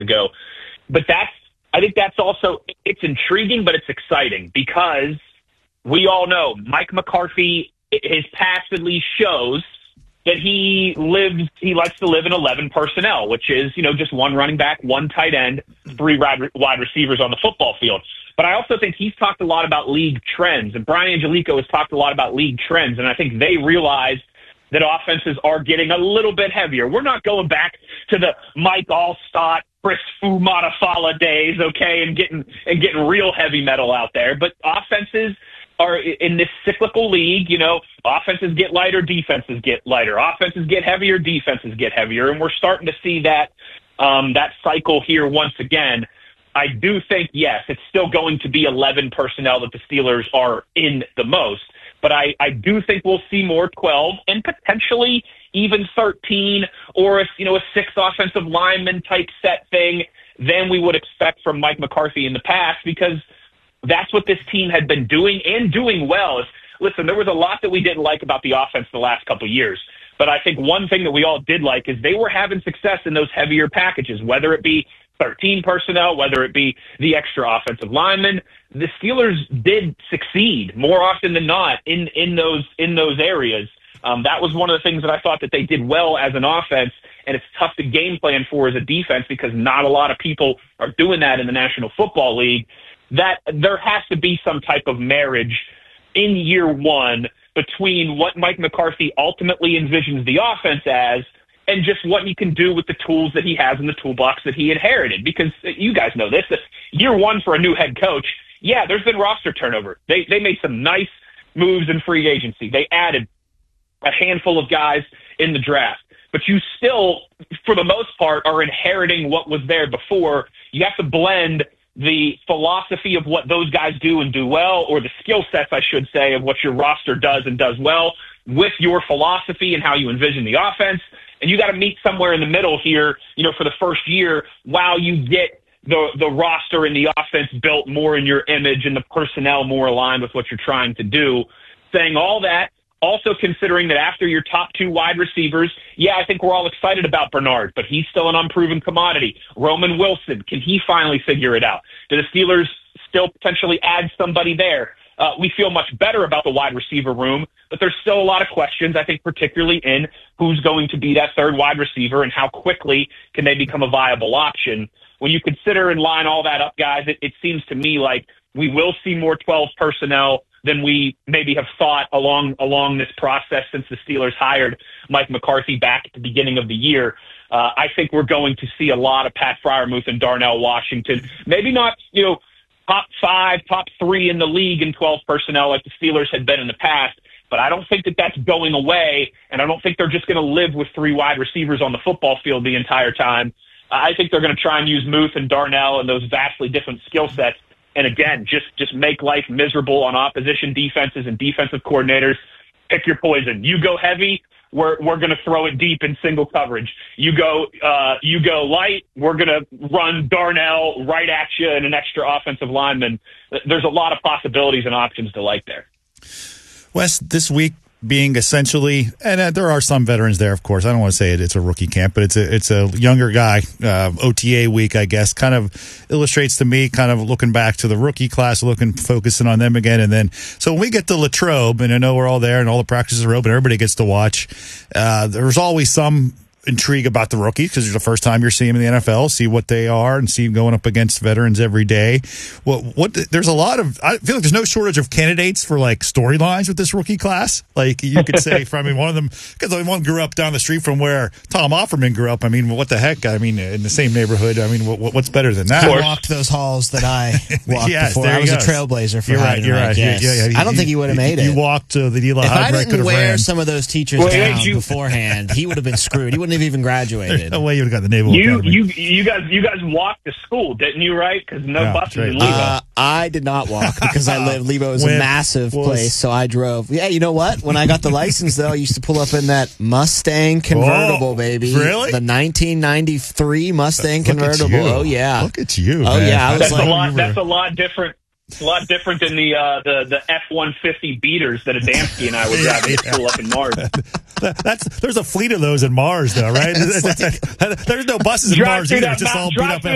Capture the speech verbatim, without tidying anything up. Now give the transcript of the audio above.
ago. But that's, I think that's also, it's intriguing, but it's exciting because we all know Mike McCarthy, his past at least shows that he lives, he likes to live in eleven personnel, which is, you know, just one running back, one tight end, three wide receivers on the football field. But I also think he's talked a lot about league trends, and Brian Angelico has talked a lot about league trends, and I think they realize that offenses are getting a little bit heavier. We're not going back to the Mike Allstott, Chris Fumatafala days, okay, and getting and getting real heavy metal out there. But offenses are in this cyclical league, you know, offenses get lighter, defenses get lighter. Offenses get heavier, defenses get heavier. And we're starting to see that um, that cycle here once again. I do think, yes, it's still going to be eleven personnel that the Steelers are in the most. But I, I do think we'll see more twelve and potentially even thirteen or, a, you know, a six offensive lineman type set thing than we would expect from Mike McCarthy in the past, because that's what this team had been doing and doing well. Is, listen, there was a lot that we didn't like about the offense the last couple of years. But I think one thing that we all did like is they were having success in those heavier packages, whether it be thirteen personnel, whether it be the extra offensive linemen. The Steelers did succeed more often than not in, in those in those areas. Um, that was one of the things that I thought that they did well as an offense, and it's tough to game plan for as a defense because not a lot of people are doing that in the National Football League. That there has to be some type of marriage in year one between what Mike McCarthy ultimately envisions the offense as and just what he can do with the tools that he has in the toolbox that he inherited. Because you guys know this, year one for a new head coach, yeah, there's been roster turnover. They they made some nice moves in free agency. They added a handful of guys in the draft. But you still, for the most part, are inheriting what was there before. You have to blend the philosophy of what those guys do and do well, or the skill sets, I should say, of what your roster does and does well, with your philosophy and how you envision the offense. And you got to meet somewhere in the middle here, you know, for the first year while you get the the roster and the offense built more in your image and the personnel more aligned with what you're trying to do. Saying all that, also considering that after your top two wide receivers, yeah, I think we're all excited about Bernard, but he's still an unproven commodity. Roman Wilson, can he finally figure it out? Do the Steelers still potentially add somebody there? Uh, we feel much better about the wide receiver room, but there's still a lot of questions, I think, particularly in who's going to be that third wide receiver and how quickly can they become a viable option. When you consider and line all that up, guys, it, it seems to me like we will see more twelve personnel than we maybe have thought along along this process since the Steelers hired Mike McCarthy back at the beginning of the year. Uh, I think we're going to see a lot of Pat Freiermuth and Darnell Washington. Maybe not, you know, top five, top three in the league in twelve personnel like the Steelers had been in the past, but I don't think that that's going away, and I don't think they're just going to live with three wide receivers on the football field the entire time. I think they're going to try and use Muth and Darnell and those vastly different skill sets. And again, just, just make life miserable on opposition defenses and defensive coordinators. Pick your poison. You go heavy, we're we're going to throw it deep in single coverage. You go uh, you go light, we're going to run Darnell right at you and an extra offensive lineman. There's a lot of possibilities and options to like there. Wes, this week being essentially, and uh, there are some veterans there, of course. I don't want to say it, it's a rookie camp, but it's a it's a younger guy. Uh, O T A week, I guess, kind of illustrates to me, kind of looking back to the rookie class, looking focusing on them again. And then, so when we get to Latrobe, and I know we're all there, and all the practices are open, everybody gets to watch. Uh, there's always some intrigue about the rookies because it's the first time you're seeing them in the N F L, see what they are and see them going up against veterans every day. What, what, there's a lot of, I feel like there's no shortage of candidates for like storylines with this rookie class. Like you could say from, I mean, one of them, because one grew up down the street from where Tom Offerman grew up. I mean, what the heck? I mean, in the same neighborhood. I mean, what, what's better than that? I walked those halls that I walked yes, before. I was go. a trailblazer for You're right, you're right. Yes. Yeah, yeah, I don't you, think he would have made you, it. You walked to the Eli If Hybrid, I didn't wear ran. some of those teachers well, down you, beforehand, he would have been screwed. He wouldn't have even graduated. No way you would have got the Naval you, Academy. You, you guys, you guys walked to school, didn't you? Right? Because no yeah, buses right. in Lebo. Uh, I did not walk because I lived. Lebo is a When massive was, place, so I drove. Yeah, you know what? When I got the license, though, I used to pull up in that Mustang convertible, oh, baby. Really? The nineteen ninety-three Mustang Look convertible. Oh yeah. Look at you. Oh man. yeah. I was that's like, a lot. That's a lot different. A lot different than the uh, the the F one fifty beaters that Adamski and I were driving to school up in Mars. That's there's a fleet of those in Mars, though, right? There's no buses in Drive Mars through either. that It's just mount- all beat drive up through